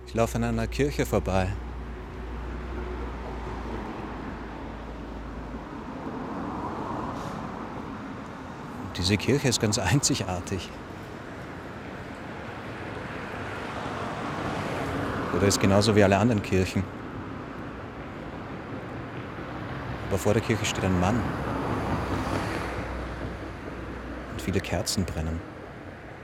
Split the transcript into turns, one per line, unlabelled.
Ich laufe an einer Kirche vorbei. Diese Kirche ist ganz einzigartig. Oder ist genauso wie alle anderen Kirchen. Aber vor der Kirche steht ein Mann. Und viele Kerzen brennen.